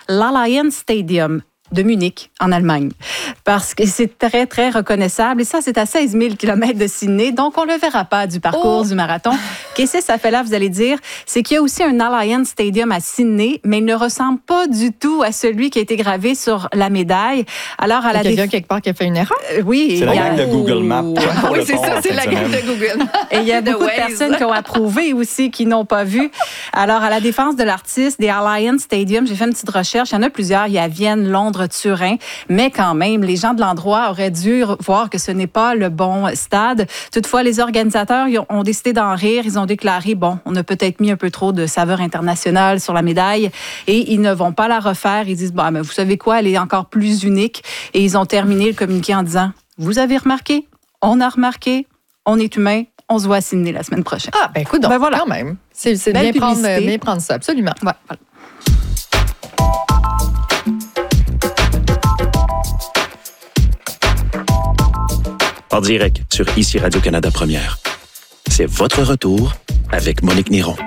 l'Allianz Stadium de Munich, en Allemagne. Parce que c'est très, très reconnaissable. Et ça, c'est à 16 000 km de Sydney. Donc, on ne le verra pas du parcours du marathon. Qu'est-ce que ça fait là, vous allez dire? C'est qu'il y a aussi un Allianz Stadium à Sydney, mais il ne ressemble pas du tout à celui qui a été gravé sur la médaille. Alors, à la quelqu'un quelque part qui a fait une erreur? Oui. C'est la gang de Google Maps. Oui, c'est ça, c'est la gang de Google Maps. Et il y a beaucoup de personnes qui ont approuvé aussi, qui n'ont pas vu. Alors, à la défense de l'artiste, des Allianz Stadium, j'ai fait une petite recherche. Il y en a plusieurs. Il y a Vienne, Londres, Turin. Mais quand même, les gens de l'endroit auraient dû voir que ce n'est pas le bon stade. Toutefois, les organisateurs ont décidé d'en rire. Ils ont déclaré, bon, on a peut-être mis un peu trop de saveur internationale sur la médaille et ils ne vont pas la refaire. Ils disent, bon, mais vous savez quoi, elle est encore plus unique. Et ils ont terminé le communiqué en disant, vous avez remarqué, on a remarqué, on est humain, on se voit à Sydney la semaine prochaine. Ah, ben écoute, donc, voilà. quand même. C'est bien prendre ça, absolument. Ouais, voilà. En direct sur ICI Radio-Canada Première. C'est votre retour avec Monique Néron.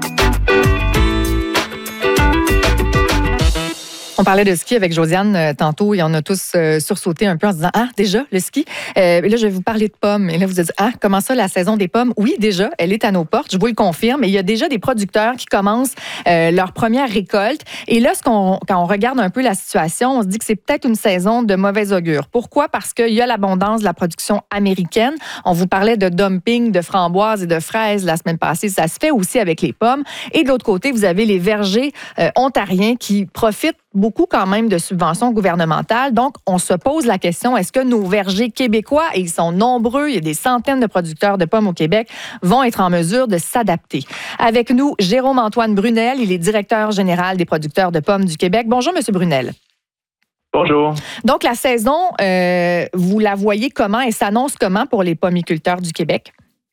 On parlait de ski avec Josiane tantôt et on a tous sursauté un peu en se disant « Ah, déjà, le ski? » Là, je vais vous parler de pommes. Et là, vous allez dire « Ah, comment ça, la saison des pommes? » Oui, déjà, elle est à nos portes, je vous le confirme. Et il y a déjà des producteurs qui commencent leur première récolte. Et là, quand on regarde un peu la situation, on se dit que c'est peut-être une saison de mauvais augure. Pourquoi? Parce qu'il y a l'abondance de la production américaine. On vous parlait de dumping de framboises et de fraises la semaine passée. Ça se fait aussi avec les pommes. Et de l'autre côté, vous avez les vergers ontariens qui profitent beaucoup quand même de subventions gouvernementales. Donc, on se pose la question, est-ce que nos vergers québécois, et ils sont nombreux, il y a des centaines de producteurs de pommes au Québec, vont être en mesure de s'adapter? Avec nous, Jérôme-Antoine Brunel, il est directeur général des producteurs de pommes du Québec. Bonjour, M. Brunel. Bonjour. Donc, la saison, vous la voyez comment et s'annonce comment pour les pommiculteurs du Québec?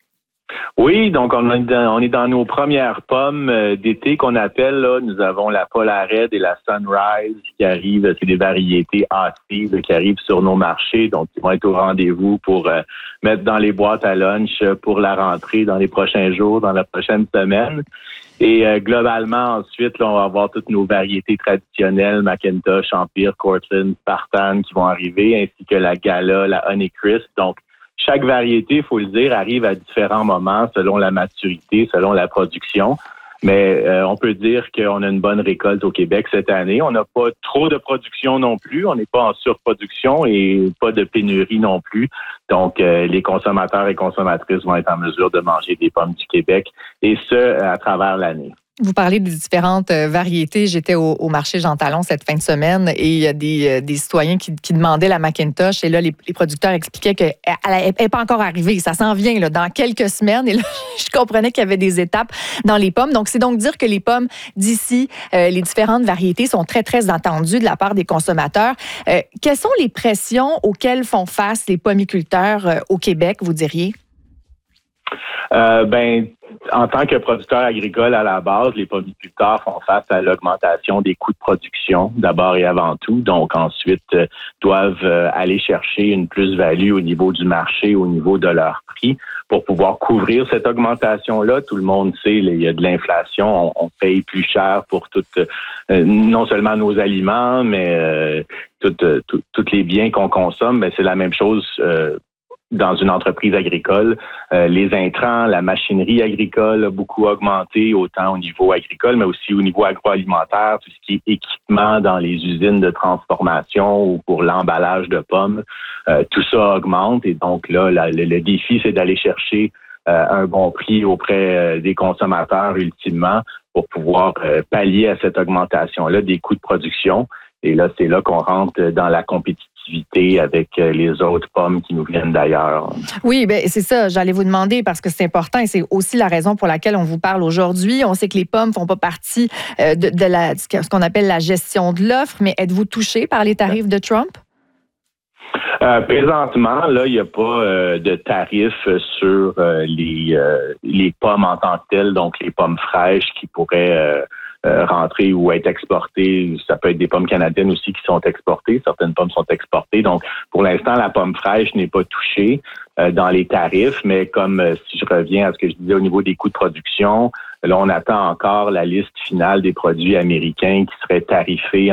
Oui, donc on est dans nos premières pommes d'été qu'on appelle, là, nous avons la Polar Red et la Sunrise qui arrivent, c'est des variétés AC qui arrivent sur nos marchés, donc ils vont être au rendez-vous pour mettre dans les boîtes à lunch pour la rentrée dans les prochains jours, dans la prochaine semaine. Et globalement, ensuite, là, on va avoir toutes nos variétés traditionnelles, Macintosh, Empire, Cortland, Spartan qui vont arriver, ainsi que la Gala, la Honeycrisp. Donc, chaque variété, il faut le dire, arrive à différents moments selon la maturité, selon la production. Mais on peut dire qu'on a une bonne récolte au Québec cette année. On n'a pas trop de production non plus. On n'est pas en surproduction et pas de pénurie non plus. Donc, les consommateurs et consommatrices vont être en mesure de manger des pommes du Québec et ce, à travers l'année. Vous parlez des différentes variétés. J'étais au marché Jean Talon cette fin de semaine et il y a des citoyens qui demandaient la Macintosh. Et là, les producteurs expliquaient qu'elle n'est pas encore arrivée. Ça s'en vient là, dans quelques semaines. Et là, je comprenais qu'il y avait des étapes dans les pommes. Donc, c'est donc dire que les pommes d'ici, les différentes variétés sont très, très attendues de la part des consommateurs. Quelles sont les pressions auxquelles font face les pommiculteurs au Québec, vous diriez? En tant que producteur agricole à la base, les pommiculteurs font face à l'augmentation des coûts de production, d'abord et avant tout. Donc, ensuite, doivent aller chercher une plus-value au niveau du marché, au niveau de leur prix, pour pouvoir couvrir cette augmentation-là. Tout le monde sait, il y a de l'inflation, on paye plus cher pour non seulement nos aliments, mais tous les biens qu'on consomme. Mais c'est la même chose dans une entreprise agricole. Les intrants, la machinerie agricole a beaucoup augmenté, autant au niveau agricole, mais aussi au niveau agroalimentaire, tout ce qui est équipement dans les usines de transformation ou pour l'emballage de pommes. Tout ça augmente et donc là, le défi, c'est d'aller chercher un bon prix auprès des consommateurs ultimement pour pouvoir pallier à cette augmentation-là des coûts de production. Et là, c'est là qu'on rentre dans la compétitivité avec les autres pommes qui nous viennent d'ailleurs. Oui, bien, c'est ça. J'allais vous demander parce que c'est important et c'est aussi la raison pour laquelle on vous parle aujourd'hui. On sait que les pommes ne font pas partie de ce qu'on appelle la gestion de l'offre, mais êtes-vous touché par les tarifs de Trump? Présentement, là, il n'y a pas de tarifs sur les pommes en tant que telles, donc les pommes fraîches qui pourraient rentrer ou être exportées. Ça peut être des pommes canadiennes aussi qui sont exportées. Certaines pommes sont exportées. Donc, pour l'instant, la pomme fraîche n'est pas touchée dans les tarifs, mais comme si je reviens à ce que je disais au niveau des coûts de production, là, on attend encore la liste finale des produits américains qui seraient tarifés